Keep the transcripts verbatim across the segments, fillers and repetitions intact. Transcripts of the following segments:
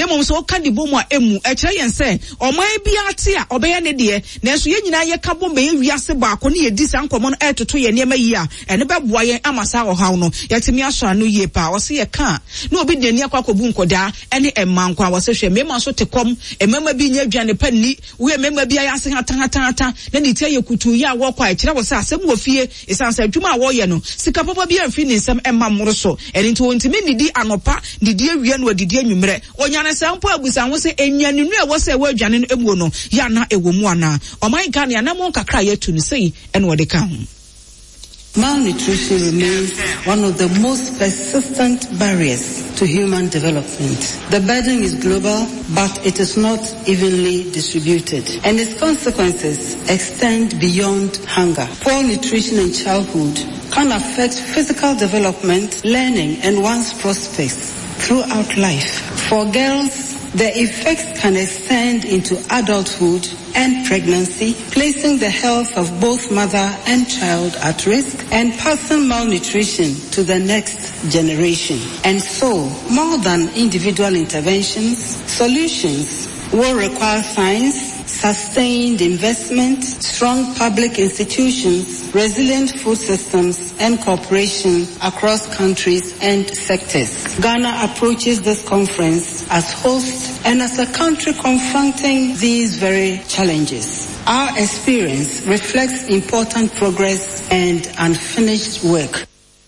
mom so ka di bomu a emu e kire yen se oman bia ate a obeye ne de na so ye nyina ye ka bom be wiase baako ne ye di san komo no etoto ye ne ma yi a ene beboa ye amasa ohaw no yetimi aso anu ye pa wo se ye ka na obi de ne akwakobu nkoda ene emma nkwa wo se hwe mema so tekom emema bi nya adwane pani wo emema bi ayase hatan hatan hatan na ne tie ye kutu ye a wo kwa kire wo se asem wo fie esansa adwuma a wo ye no sika papa bi amfi ne nsem emma mmoro so ene nti wontimi nidi anopa nidi awie no didi anwumre onyane sampo abusa ho se enwane nu e wo se wo adwane no emuo no ya na ewo mu ana o my God ya na mo kakra ye tu no sei ene wo de ka ho. Malnutrition remains one of the most persistent barriers to human development. The burden is global, but it is not evenly distributed, and its consequences extend beyond hunger. Poor nutrition in childhood can affect physical development, learning, and one's prospects throughout life. For girls, the effects can extend into adulthood and pregnancy, placing the health of both mother and child at risk and passing malnutrition to the next generation. And so, more than individual interventions, solutions will require science, sustained investment, strong public institutions, resilient food systems, and cooperation across countries and sectors. Ghana approaches this conference as host and as a country confronting these very challenges. Our experience reflects important progress and unfinished work.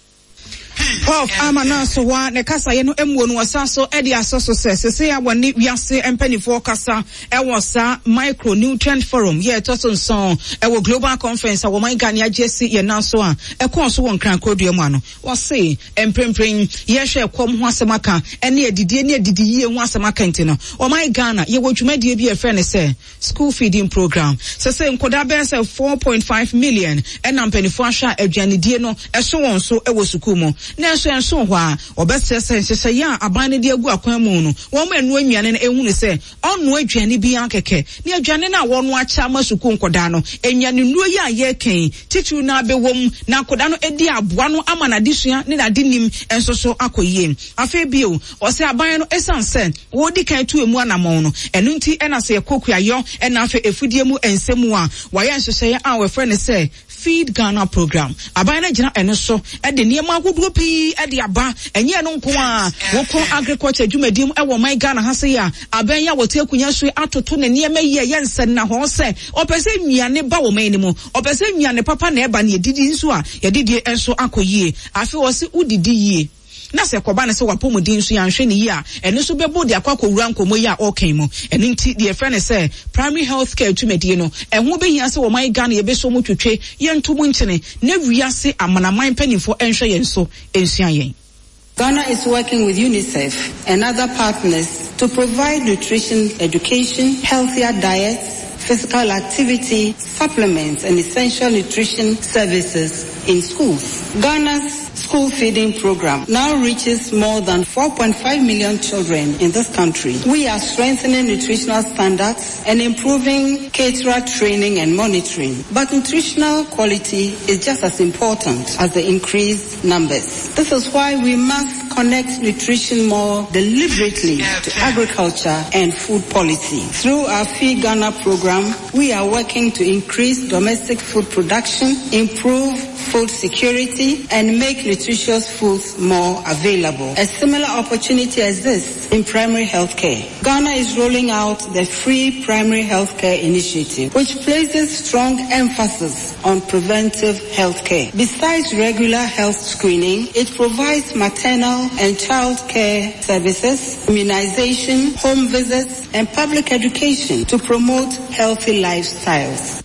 Of amana so wa ne kasa ye no emuo no wasaso e de asoso se se ya woni wiase empanifo kasa e wosa micronutrient forum ye toso nson e wo global conference a wo man Ghana agesi ye nanso a e kon so won kran kodua mu ano wo se emprempren ye hwe kom ho asemaka ene adidie ne adidi ye ho asemaka ntino wo man Ghana ye wo dwumadie bi e frɛ ne se school feeding program se se nkoda ben se four point five million e na mpanifo ahwa adwanedie no e so won so e wo school mu na so enso ho a obesese nhyehyɛ ya aban ne de agu akwan mu no wo ma enu annuane no ehunu se onu adwane bi ankeke ne adwane na wo no acha masuku nkoda no ennuane nuo ya ye kan titu na bewom na nkoda no edi aboa no ama na disua ne na dinim enso so akoyie afa bio o se aban no esanse wo di kan tu emu anamon no enu nti ena se ekokuayo ena afa efudie mu ensemu a wa ya nhyehyɛ a we frɛ ne se Feed Ghana program. Abana jina eno so e de niema agodo pi e de aba enye no nko a woko agriculture dwumadim e wo man Ghana ha se ya aban ya wote akunya so atoto ne niema yi ye nsen na ho se opese nnuane ba wo man ni mu opese nnuane papa na e ba na edidi nso a ye didi enso akoyie afi wo se udidi yie na se koba ne se wapomodin so yanhwe ne yi a eno so bebo de akwakwura nkomo yi a okan mu eno nti de friend say primary health care tumedie no ehwo behia se wo man Ghana ye beso mu twetwe ye ntomu nkyene na wiase amanaman panifo enhwe ye nso ensua yen. Ghana is working with UNICEF and other partners to provide nutrition education, healthier diets, physical activity, supplements, and essential nutrition services in schools. Ghana's school feeding program now reaches more than four point five million children in this country. We are strengthening nutritional standards and improving caterer training and monitoring. But nutritional quality is just as important as the increased numbers. This is why we must connect nutrition more deliberately to agriculture and food policy. Through our Feed Ghana program, we are working to increase domestic food production, improve food security, and make nutritious foods more available. A similar opportunity exists in primary health care. Ghana is rolling out the Free Primary Health Care Initiative, which places strong emphasis on preventive health care. Besides regular health screening, it provides maternal and child care services, immunization, home visits, and public education to promote healthy lifestyles.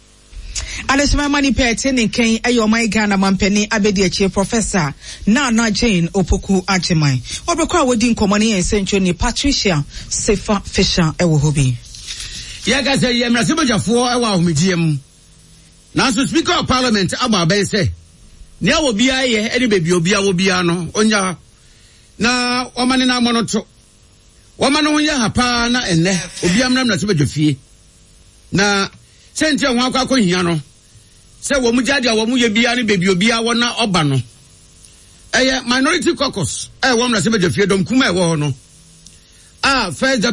Alesma mani pete ni ken ayo my Ghana mampeni abedi achi Professor Nana Jane Opoku Ajimai. Obekwa wodi nkomo ne ensencho ni Patricia Sefa Fisher ewo hobi. Ya ga se yemra se bojafo ewa ahomediem. Na so Speaker of Parliament aba ben se ne awo bia ye e de bebi obi awo bia no onya na omane na monoto. Womane ho ye hapa na enne obi amna na se bojafie. Na sente ho akwa kohia no se wo mu jade wo mu ye bia ne bebi obi awo na oba no eye minority caucus eh wo mra se bejafie dom kuma e wo no ah first